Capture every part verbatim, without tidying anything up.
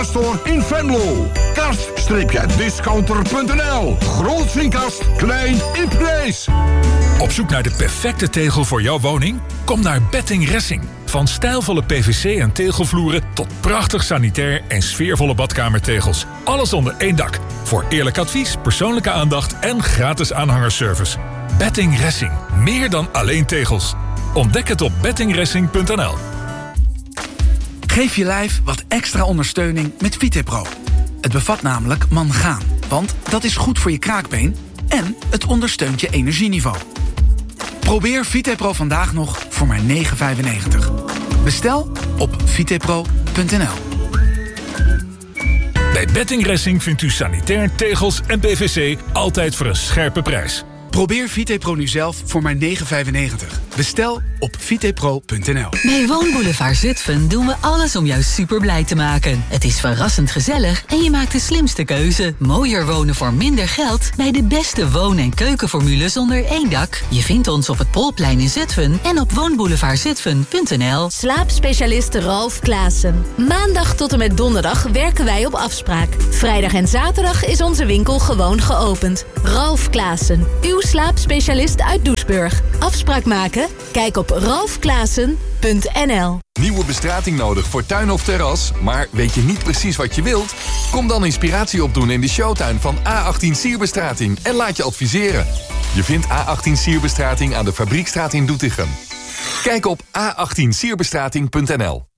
Karststore in Venlo. Karst-discounter punt n l. Groot in kast, klein in prijs. Op zoek naar de perfecte tegel voor jouw woning? Kom naar Betting Ressing. Van stijlvolle P V C en tegelvloeren tot prachtig sanitair en sfeervolle badkamertegels. Alles onder één dak. Voor eerlijk advies, persoonlijke aandacht en gratis aanhangerservice. Betting Ressing. Meer dan alleen tegels. Ontdek het op betting ressing punt n l. Geef je lijf wat extra ondersteuning met Vitepro. Het bevat namelijk mangaan, want dat is goed voor je kraakbeen en het ondersteunt je energieniveau. Probeer Vitepro vandaag nog voor maar negen vijfennegentig. Bestel op vitepro punt n l. Bij Betting Ressing vindt u sanitair, tegels en P V C altijd voor een scherpe prijs. Probeer Vitepro nu zelf voor maar negen vijfennegentig. Bestel op vitepro punt n l. Bij Woonboulevard Zutphen doen we alles om jou super blij te maken. Het is verrassend gezellig en je maakt de slimste keuze. Mooier wonen voor minder geld bij de beste woon- en keukenformules onder één dak. Je vindt ons op het Polplein in Zutphen en op woonboulevard zutphen punt n l. Slaapspecialist Ralf Klaassen. Maandag tot en met donderdag werken wij op afspraak. Vrijdag en zaterdag is onze winkel gewoon geopend. Ralf Klaassen, uw slaapspecialist uit Doesburg. Afspraak maken? Kijk op ralf klaassen punt n l. Nieuwe bestrating nodig voor tuin of terras, maar weet je niet precies wat je wilt? Kom dan inspiratie opdoen in de showtuin van A achttien Sierbestrating en laat je adviseren. Je vindt A achttien Sierbestrating aan de Fabriekstraat in Doetinchem. Kijk op a achttien sierbestrating punt n l.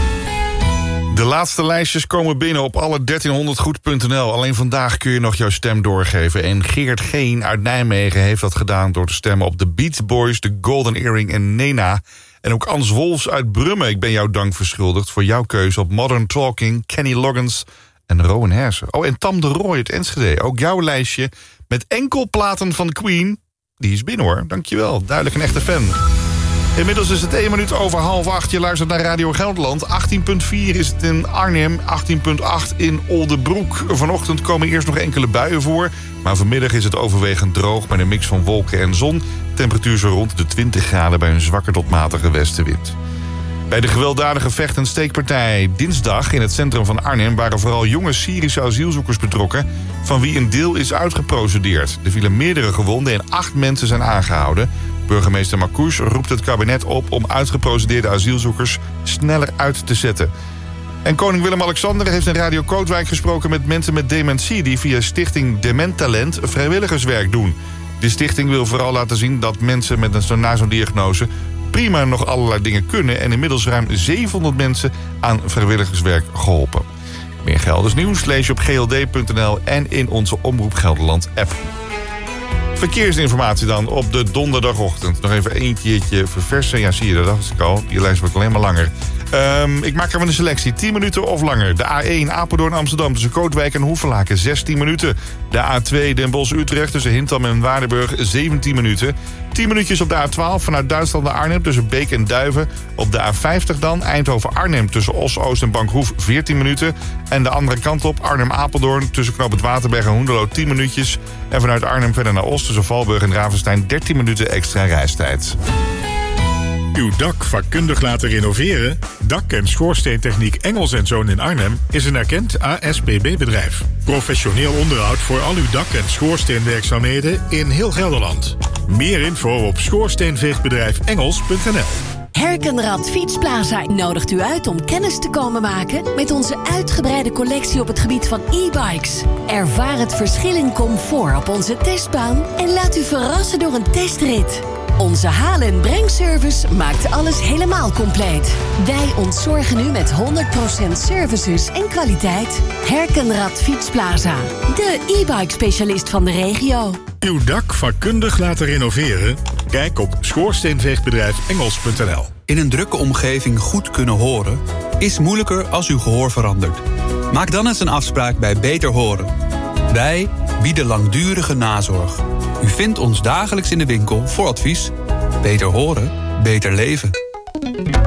De laatste lijstjes komen binnen op alle dertienhonderd goed punt n l. Alleen vandaag kun je nog jouw stem doorgeven. En Geert Geen uit Nijmegen heeft dat gedaan door te stemmen op de Beach Boys, de Golden Earring en Nena. En ook Ans Wolfs uit Brummen. Ik ben jou dank verschuldigd voor jouw keuze op Modern Talking, Kenny Loggins en Rowan Hersen. Oh, en Tam de Rooij uit Enschede. Ook jouw lijstje met enkel platen van Queen. Die is binnen hoor, dankjewel. Duidelijk een echte fan. Inmiddels is het één minuut over half acht. Je luistert naar Radio Gelderland. achttien komma vier is het in Arnhem, achttien komma acht in Oldebroek. Vanochtend komen eerst nog enkele buien voor. Maar vanmiddag is het overwegend droog met een mix van wolken en zon. Temperatuur zo rond de twintig graden bij een zwakke tot matige westenwind. Bij de gewelddadige vecht- en steekpartij dinsdag in het centrum van Arnhem waren vooral jonge Syrische asielzoekers betrokken, van wie een deel is uitgeprocedeerd. Er vielen meerdere gewonden en acht mensen zijn aangehouden. Burgemeester Marcouch roept het kabinet op om uitgeprocedeerde asielzoekers sneller uit te zetten. En koning Willem-Alexander heeft in Radio Kootwijk gesproken met mensen met dementie die via stichting Dementtalent vrijwilligerswerk doen. De stichting wil vooral laten zien dat mensen met een, na zo'n diagnose prima nog allerlei dingen kunnen en inmiddels ruim zevenhonderd mensen aan vrijwilligerswerk geholpen. Meer Gelders nieuws lees je op g l d punt n l en in onze Omroep Gelderland app. Verkeersinformatie dan op de donderdagochtend. Nog even één keertje verversen. Ja, zie je, dat dacht ik al. Je lijst wordt alleen maar langer. Um, ik maak er van een selectie. tien minuten of langer. De A één Apeldoorn Amsterdam tussen Kootwijk en Hoevelaken. zestien minuten. De A twee Den Bosch Utrecht tussen Hintham en Waardenburg. zeventien minuten. tien minuutjes op de A twaalf vanuit Duitsland naar Arnhem tussen Beek en Duiven. Op de A vijftig dan Eindhoven-Arnhem tussen Os-Oost en Bankhoef. veertien minuten. En de andere kant op Arnhem-Apeldoorn tussen Knoop het Waterberg en Hoenderloo. tien minuutjes. En vanuit Arnhem verder naar Os tussen Valburg en Ravenstein. dertien minuten extra reistijd. Uw dak vakkundig laten renoveren? Dak- en schoorsteentechniek Engels en Zoon in Arnhem is een erkend A S P B-bedrijf. Professioneel onderhoud voor al uw dak- en schoorsteenwerkzaamheden in heel Gelderland. Meer info op schoorsteenveegbedrijf engels punt n l. Herkenrad Fietsplaza nodigt u uit om kennis te komen maken met onze uitgebreide collectie op het gebied van e-bikes. Ervaar het verschil in comfort op onze testbaan en laat u verrassen door een testrit. Onze haal- en brengservice maakt alles helemaal compleet. Wij ontzorgen u met honderd procent services en kwaliteit. Herkenrad Fietsplaza, de e-bike specialist van de regio. Uw dak vakkundig laten renoveren? Kijk op schoorsteenveegbedrijf engels punt n l. In een drukke omgeving goed kunnen horen is moeilijker als uw gehoor verandert. Maak dan eens een afspraak bij Beter Horen. Wij bieden langdurige nazorg. U vindt ons dagelijks in de winkel voor advies. Beter horen, beter leven.